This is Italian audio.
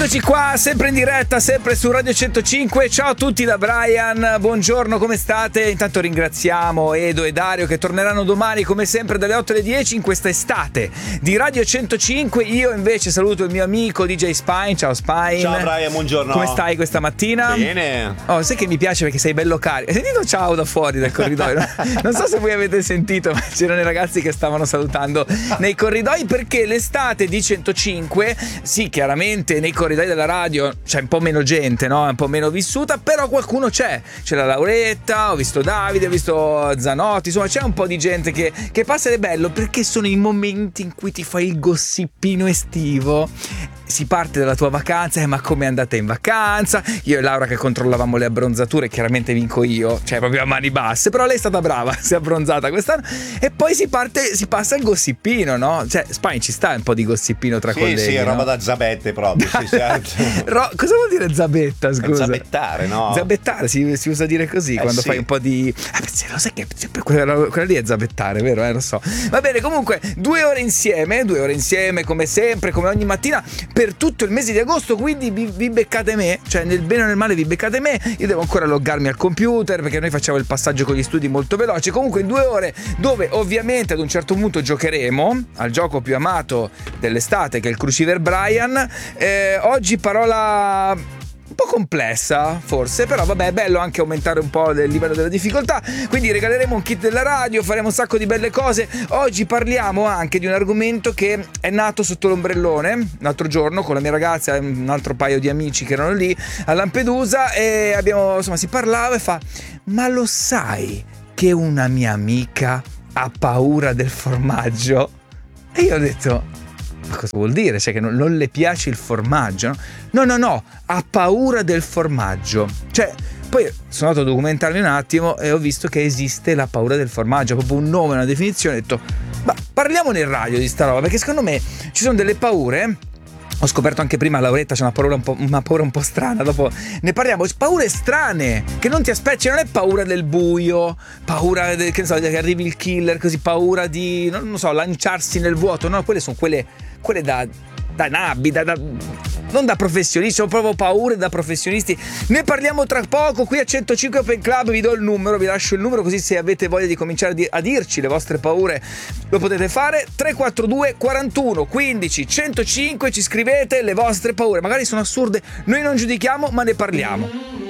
Eccoci qua, sempre in diretta, sempre su Radio 105. Ciao a tutti da Brian, buongiorno, come state? Intanto ringraziamo Edo e Dario che torneranno domani come sempre dalle 8 alle 10 in questa estate di Radio 105. Io invece saluto il mio amico DJ Spine. Ciao Spine. Ciao Brian, buongiorno. Come stai questa mattina? Bene. Oh, sai che mi piace perché sei bello carico. Hai sentito ciao da fuori dal corridoio? Non so se voi avete sentito, ma c'erano i ragazzi che stavano salutando nei corridoi perché l'estate di 105, sì, chiaramente nei corridoi della radio c'è un po' meno gente, no? È un po' meno vissuta, però qualcuno c'è la Lauretta, ho visto Davide, ho visto Zanotti, insomma c'è un po' di gente che passa ed è bello perché sono i momenti in cui ti fai il gossipino estivo. Si parte dalla tua vacanza, ma come è andata in vacanza? Io e Laura che controllavamo le abbronzature, chiaramente vinco io, cioè proprio a mani basse, però lei è stata brava, si è abbronzata quest'anno e poi si passa al gossipino, no? Cioè Spine, ci sta un po' di gossipino tra colleghi. Sì, no? roba da zabette proprio. Sì, certo. Cosa vuol dire zabetta, scusa? Zabettare, no? Zabettare, si usa dire così quando sì. fai un po' di... lo sai che quella lì è zabettare, vero? Lo so. Va bene, comunque 2 ore insieme come sempre, come ogni mattina per tutto il mese di agosto, quindi vi beccate me, cioè nel bene o nel male vi beccate me. Io devo ancora loggarmi al computer perché noi facciamo il passaggio con gli studi molto veloce. Comunque 2 ore dove ovviamente ad un certo punto giocheremo al gioco più amato dell'estate che è il Cruciver Brian. Oggi parola un po' complessa forse, però vabbè, è bello anche aumentare un po' il livello della difficoltà, quindi regaleremo un kit della radio, faremo un sacco di belle cose. Oggi parliamo anche di un argomento che è nato sotto l'ombrellone l'altro giorno con la mia ragazza e un altro paio di amici che erano lì a Lampedusa e abbiamo, insomma, si parlava e fa: ma lo sai che una mia amica ha paura del formaggio? E io ho detto: ma cosa vuol dire? Cioè che non le piace il formaggio? No, ha paura del formaggio. Cioè, poi sono andato a documentarmi un attimo e ho visto che esiste la paura del formaggio, proprio un nome, una definizione. Ho detto: ma parliamone in radio di sta roba, perché secondo me ci sono delle paure. Ho scoperto anche prima, Lauretta, c'è una paura un po' strana, dopo ne parliamo. Paure strane che non ti aspetti, non è paura del buio, paura che ne so, che arrivi il killer, così, paura di, non so, lanciarsi nel vuoto. No, quelle sono quelle da nabbi, non da professionisti, sono proprio paure da professionisti. Ne parliamo tra poco qui a 105 Open Club. Vi do il numero, vi lascio il numero, così se avete voglia di cominciare a dirci le vostre paure lo potete fare. 342 41 15 105, ci scrivete le vostre paure, magari sono assurde, noi non giudichiamo ma ne parliamo.